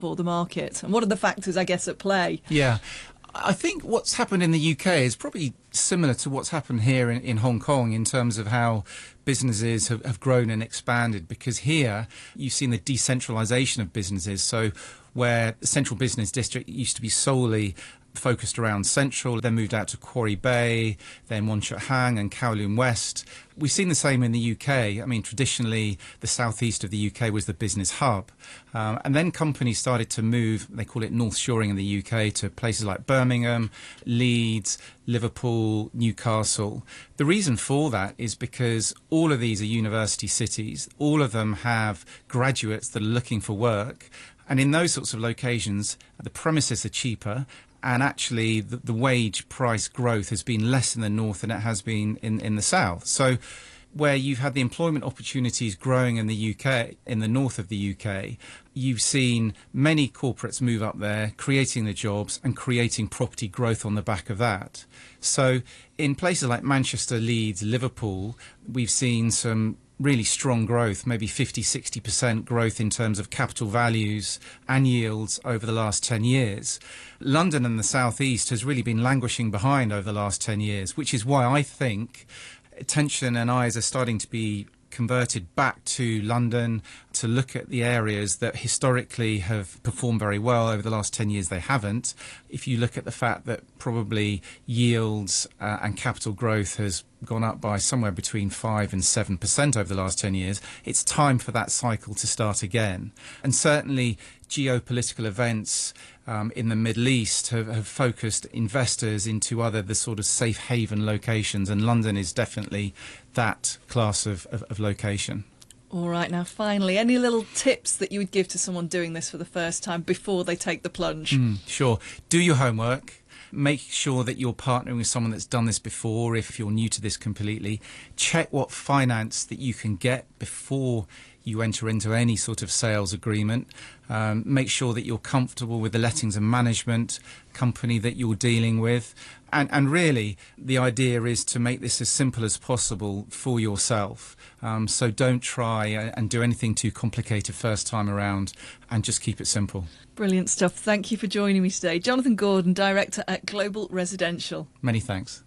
for the market? And what are the factors, I guess, at play? Yeah. I think what's happened in the UK is probably similar to what's happened here in Hong Kong in terms of how businesses have grown and expanded, because here you've seen the decentralisation of businesses. So where the central business district used to be solely focused around Central, then moved out to Quarry Bay, then Wong Chuk Hang and Kowloon West. We've seen the same in the UK. I mean, traditionally, the southeast of the UK was the business hub. And then companies started to move, they call it North Shoring in the UK, to places like Birmingham, Leeds, Liverpool, Newcastle. The reason for that is because all of these are university cities. All of them have graduates that are looking for work. And in those sorts of locations, the premises are cheaper. And actually, the wage price growth has been less in the north than it has been in the south. So where you've had the employment opportunities growing in the UK, in the north of the UK, you've seen many corporates move up there, creating the jobs and creating property growth on the back of that. So in places like Manchester, Leeds, Liverpool, we've seen some really strong growth, maybe 50-60% growth in terms of capital values and yields over the last 10 years. London and the southeast has really been languishing behind over the last 10 years, which is why I think attention and eyes are starting to be converted back to London to look at the areas that historically have performed very well. Over the last 10 years, they haven't. If you look at the fact that probably yields and capital growth has gone up by somewhere between 5 and 7% over the last 10 years, it's time for that cycle to start again. And certainly geopolitical events in the Middle East have focused investors into the sort of safe haven locations, and London is definitely that class of location. All right, now finally, any little tips that you would give to someone doing this for the first time before they take the plunge? Sure. Do your homework. Make sure that you're partnering with someone that's done this before. If you're new to this completely, check what finance that you can get before you enter into any sort of sales agreement. Make sure that you're comfortable with the lettings and management company that you're dealing with. And really, the idea is to make this as simple as possible for yourself. So don't try and do anything too complicated first time around, and just keep it simple. Brilliant stuff. Thank you for joining me today. Jonathan Gordon, Director at Global Residential. Many thanks.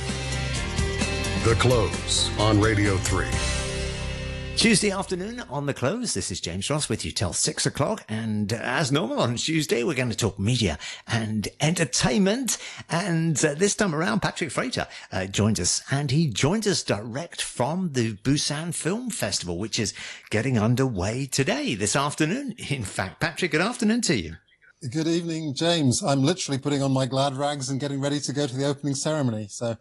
The Close on Radio 3. Tuesday afternoon on The Close. This is James Ross with you till 6 o'clock. And as normal on Tuesday, we're going to talk media and entertainment. And this time around, Patrick Frater joins us. And he joins us direct from the Busan Film Festival, which is getting underway today, this afternoon. In fact, Patrick, good afternoon to you. Good evening, James. I'm literally putting on my glad rags and getting ready to go to the opening ceremony. So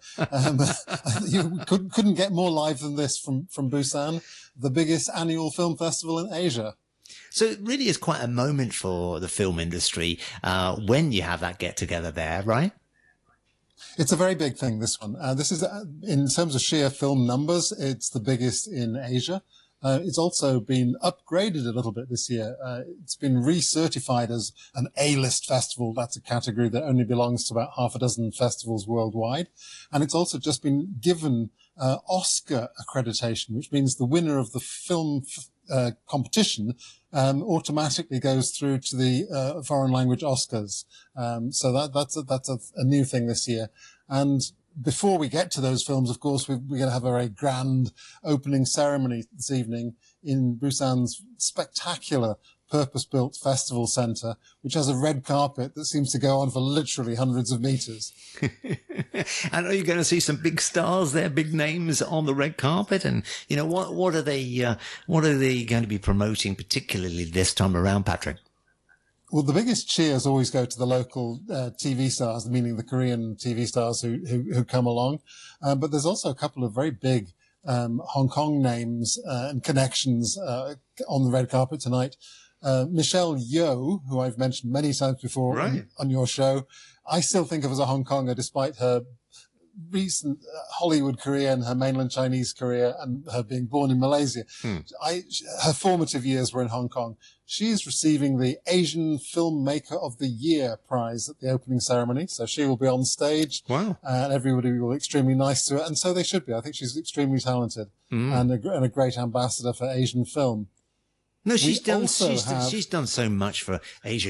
you couldn't get more live than this from Busan, the biggest annual film festival in Asia. So it really is quite a moment for the film industry when you have that get-together there, right? It's a very big thing, this one. This is, in terms of sheer film numbers, it's the biggest in Asia. It's also been upgraded a little bit this year. It's been recertified as an A-list festival. That's a category that only belongs to about half a dozen festivals worldwide. And it's also just been given Oscar accreditation, which means the winner of the film competition automatically goes through to the foreign language Oscars. So that's a new thing this year. And before we get to those films, of course, we're going to have a very grand opening ceremony this evening in Busan's spectacular purpose-built festival centre, which has a red carpet that seems to go on for literally hundreds of metres. And are you going to see some big stars there, big names on the red carpet? And, you know, what are they going to be promoting particularly this time around, Patrick? Well, the biggest cheers always go to the local TV stars, meaning the Korean TV stars who come along. But there's also a couple of very big Hong Kong names and connections on the red carpet tonight. Michelle Yeoh, who I've mentioned many times before on your show, I still think of as a Hong Konger, despite her recent Hollywood career and her mainland Chinese career and her being born in Malaysia. Her formative years were in Hong Kong. She is receiving the Asian Filmmaker of the Year prize at the opening ceremony. So she will be on stage. Wow. And everybody will be extremely nice to her. And so they should be. I think she's extremely talented and a great ambassador for Asian film. No, she's We also done so much for Asia